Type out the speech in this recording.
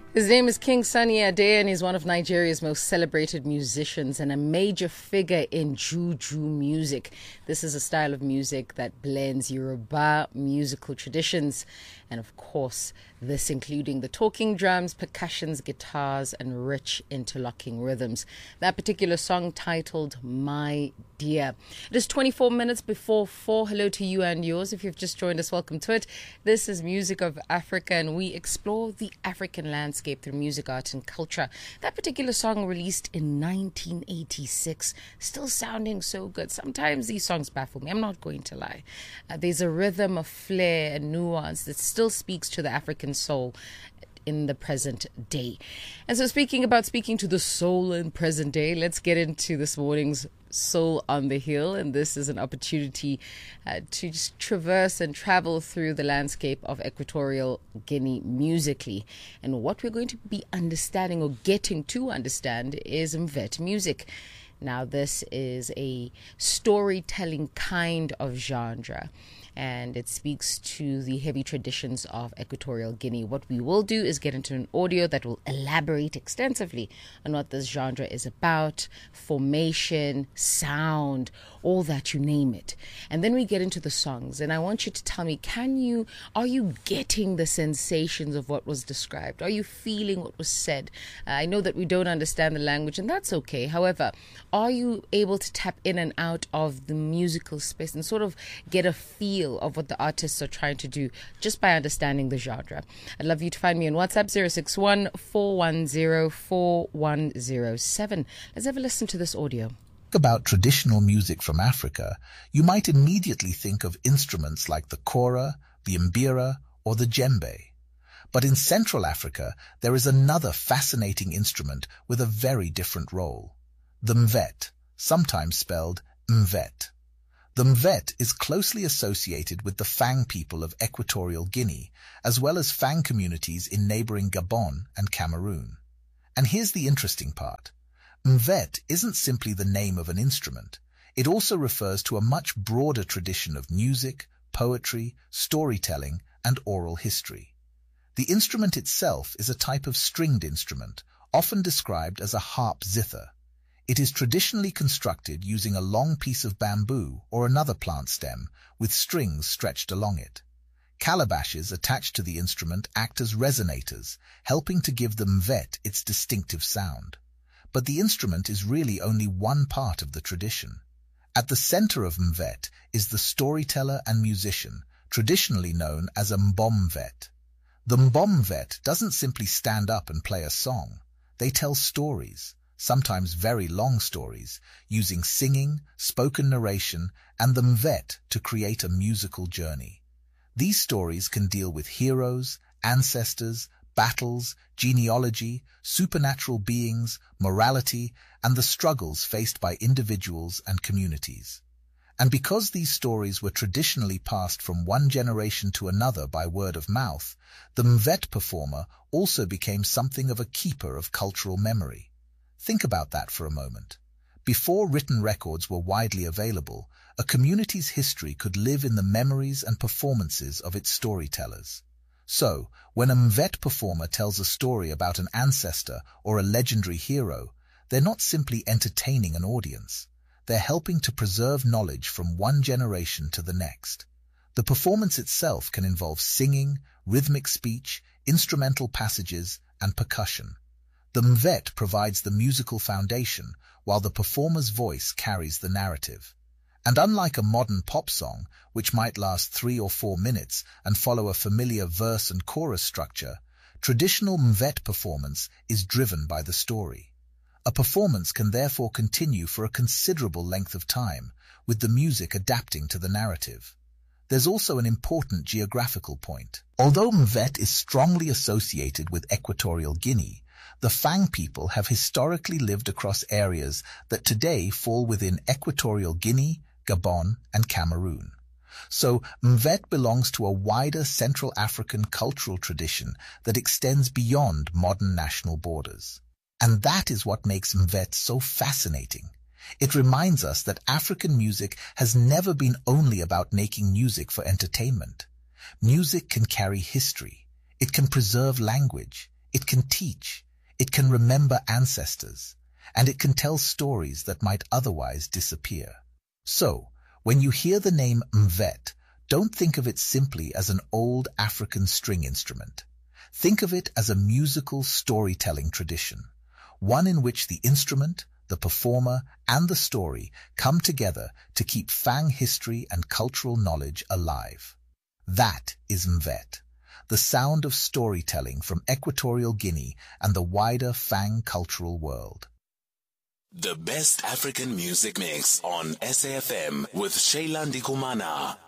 His name is King Sunny Ade, and he's one of Nigeria's most celebrated musicians and a major figure in Juju music. This is a style of music that blends Yoruba musical traditions and, of course, this including the talking drums, percussions, guitars, and rich interlocking rhythms. That particular song titled My Dear. It is 24 minutes before 4. Hello to you and yours. If you've just joined us, welcome to it. This is Music of Africa, and we explore the African landscape through music, art, and culture. That particular song, released in 1986, still sounding so good. Sometimes these songs baffle me, I'm not going to lie. There's a rhythm, a flair, and nuance that still speaks to the African soul in the present day. And so speaking to the soul in present day, let's get into this morning's Soul on the Hill. And this is an opportunity to just traverse and travel through the landscape of Equatorial Guinea musically. And what we're going to be understanding or getting to understand is Mvet music. Now, this is a storytelling kind of genre, and it speaks to the heavy traditions of Equatorial Guinea. What we will do is get into an audio that will elaborate extensively on what this genre is about, formation, sound, all that, you name it. And then we get into the songs, and I want you to tell me, are you getting the sensations of what was described? Are you feeling what was said? I know that we don't understand the language, and that's okay. However, are you able to tap in and out of the musical space and sort of get a feel of what the artists are trying to do just by understanding the genre? I'd love you to find me on WhatsApp 061 410 4107. Let's have a listen to this audio. About traditional music from Africa, you might immediately think of instruments like the kora, the mbira, or the djembe. But in Central Africa, there is another fascinating instrument with a very different role: the mvet, sometimes spelled mvet. The mvet is closely associated with the Fang people of Equatorial Guinea, as well as Fang communities in neighboring Gabon and Cameroon. And here's the interesting part. Mvet isn't simply the name of an instrument. It also refers to a much broader tradition of music, poetry, storytelling, and oral history. The instrument itself is a type of stringed instrument, often described as a harp zither. It is traditionally constructed using a long piece of bamboo or another plant stem with strings stretched along it. Calabashes attached to the instrument act as resonators, helping to give the mvet its distinctive sound. But the instrument is really only one part of the tradition. At the center of mvet is the storyteller and musician, traditionally known as a mbomvet. The mbomvet doesn't simply stand up and play a song. They tell stories, sometimes very long stories, using singing, spoken narration, and the mvet to create a musical journey. These stories can deal with heroes, ancestors, battles, genealogy, supernatural beings, morality, and the struggles faced by individuals and communities. And because these stories were traditionally passed from one generation to another by word of mouth, the mvet performer also became something of a keeper of cultural memory. Think about that for a moment. Before written records were widely available, a community's history could live in the memories and performances of its storytellers. So, when a mvet performer tells a story about an ancestor or a legendary hero, they're not simply entertaining an audience. They're helping to preserve knowledge from one generation to the next. The performance itself can involve singing, rhythmic speech, instrumental passages, and percussion. The mvet provides the musical foundation, while the performer's voice carries the narrative. And unlike a modern pop song, which might last 3 or 4 minutes and follow a familiar verse and chorus structure, traditional mvet performance is driven by the story. A performance can therefore continue for a considerable length of time, with the music adapting to the narrative. There's also an important geographical point. Although mvet is strongly associated with Equatorial Guinea, the Fang people have historically lived across areas that today fall within Equatorial Guinea, Gabon, and Cameroon. So, mvet belongs to a wider Central African cultural tradition that extends beyond modern national borders. And that is what makes mvet so fascinating. It reminds us that African music has never been only about making music for entertainment. Music can carry history. It can preserve language. It can teach, it can remember ancestors, and it can tell stories that might otherwise disappear. So, when you hear the name Mvet, don't think of it simply as an old African string instrument. Think of it as a musical storytelling tradition, one in which the instrument, the performer, and the story come together to keep Fang history and cultural knowledge alive. That is Mvet, the sound of storytelling from Equatorial Guinea and the wider Fang cultural world. The best African music mix on SAFM with Sheila Ndikumana.